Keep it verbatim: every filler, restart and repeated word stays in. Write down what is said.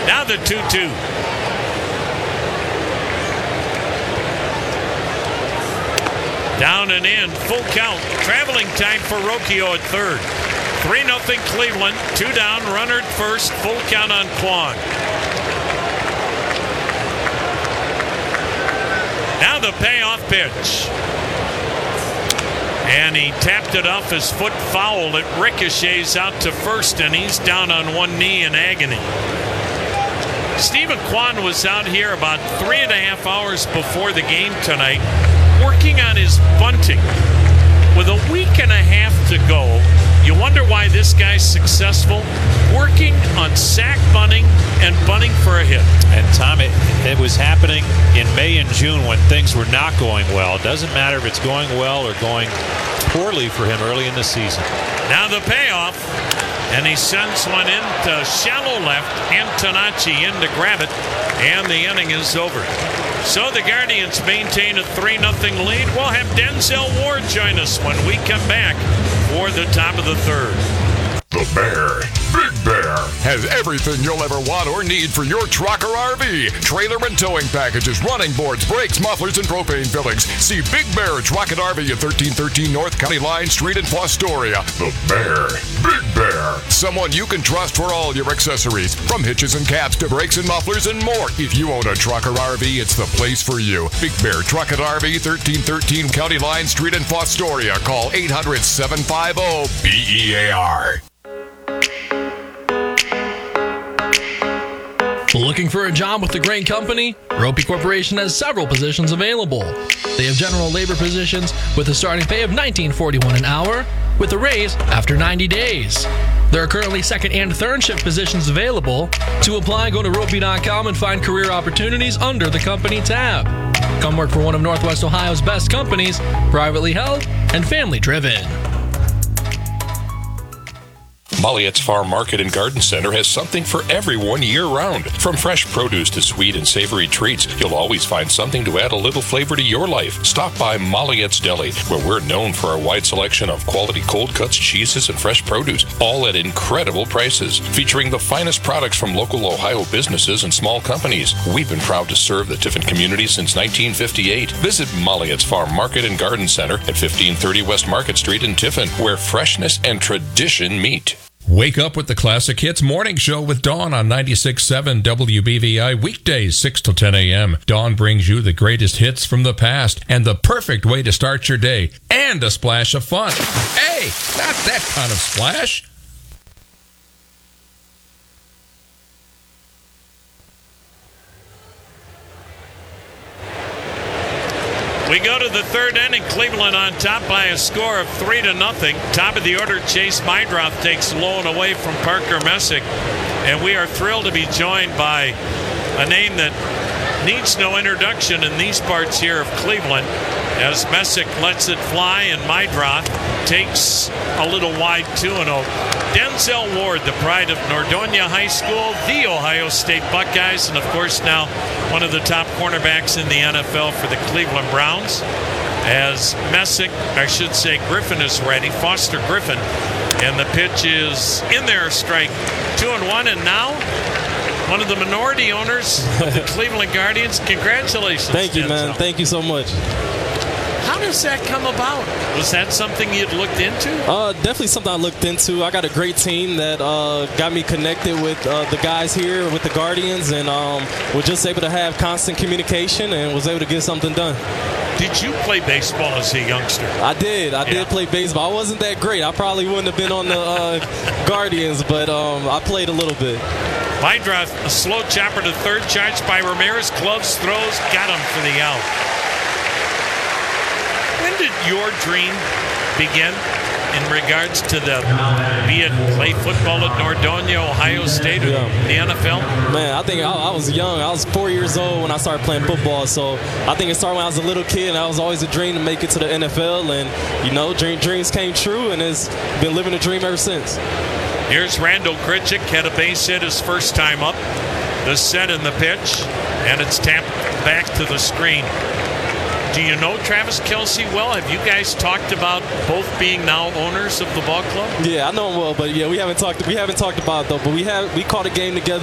Now the two two. Down and in, full count. Traveling time for Rocchio at third. three nothing Cleveland. Two down, runner at first. Full count on Kwon. Now the payoff pitch. And he tapped it off his foot foul. It ricochets out to first, and he's down on one knee in agony. Steven Kwon was out here about three and a half hours before the game tonight, working on his bunting. With a week and a half to go, you wonder why this guy's successful, working on sack bunting and bunting for a hit. And Tom, it, it was happening in May and June when things were not going well. It doesn't matter if it's going well or going poorly for him early in the season. Now the payoff, and he sends one into shallow left. Antonacci in to grab it, and the inning is over. So the Guardians maintain a three nothing lead. We'll have Denzel Ward join us when we come back for the top of the third. The Bear, Big Bear, has everything you'll ever want or need for your truck or R V. Trailer and towing packages, running boards, brakes, mufflers, and propane fillings. See Big Bear Truck and R V at thirteen thirteen North County Line Street in Fostoria. The Bear, Big Bear, someone you can trust for all your accessories, from hitches and caps to brakes and mufflers and more. If you own a truck or R V, it's the place for you. Big Bear Truck and R V, thirteen thirteen County Line Street in Fostoria. Call eight hundred, seven five zero, B E A R. Looking for a job with the great company? Ropey Corporation has several positions available. They have general labor positions with a starting pay of nineteen forty-one dollars an hour with a raise after ninety days. There are currently second and third shift positions available. To apply, go to ropey dot com and find career opportunities under the company tab. Come work for one of Northwest Ohio's best companies, privately held and family driven. Molliette's Farm Market and Garden Center has something for everyone year-round. From fresh produce to sweet and savory treats, you'll always find something to add a little flavor to your life. Stop by Molliette's Deli, where we're known for our wide selection of quality cold cuts, cheeses, and fresh produce, all at incredible prices. Featuring the finest products from local Ohio businesses and small companies. We've been proud to serve the Tiffin community since nineteen fifty-eight. Visit Molliette's Farm Market and Garden Center at fifteen thirty West Market Street in Tiffin, where freshness and tradition meet. Wake up with the Classic Hits Morning Show with Dawn on ninety-six point seven W B V I, weekdays six to ten a.m. Dawn brings you the greatest hits from the past and the perfect way to start your day, and a splash of fun. Hey, not that kind of splash. We go to the third inning. Cleveland on top by a score of three to nothing. Top of the order, Chase Meidroth takes low and away from Parker Messick, and we are thrilled to be joined by a name that needs no introduction in these parts here of Cleveland, as Messick lets it fly and Meidroth takes a little wide two and oh. Denzel Ward, the pride of Nordonia High School, the Ohio State Buckeyes, and of course now one of the top cornerbacks in the N F L for the Cleveland Browns. As Messick, I should say Griffin is ready, Foster Griffin, and the pitch is in there, strike two and one, and now one of the minority owners of the Cleveland Guardians. Congratulations, Thank you, Denzel. man. Thank you so much. How does that come about? Was that something you'd looked into? Uh, definitely something I looked into. I got a great team that uh, got me connected with uh, the guys here, with the Guardians, and um, was just able to have constant communication and was able to get something done. Did you play baseball as a youngster? I did. I Yeah. did play baseball. I wasn't that great. I probably wouldn't have been on the uh, Guardians, but um, I played a little bit. Meidroth, a slow chopper to third, charged by Ramirez, gloves, throws, got him for the out. When did your dream begin in regards to the, be it play football at Nordonia, Ohio State, or Yeah. the N F L? Man, I think I, I was young. I was four years old when I started playing football. So I think it started when I was a little kid, and I was always a dream to make it to the N F L. And, you know, dream, dreams came true, and it's been living a dream ever since. Here's Randall Kritchik, had a base hit his first time up. The set and the pitch, and it's tapped back to the screen. Do you know Travis Kelce well? Have you guys talked about both being now owners of the ball club? Yeah, I know him well, but yeah, we haven't talked. We haven't talked about it though. But we have we caught a game together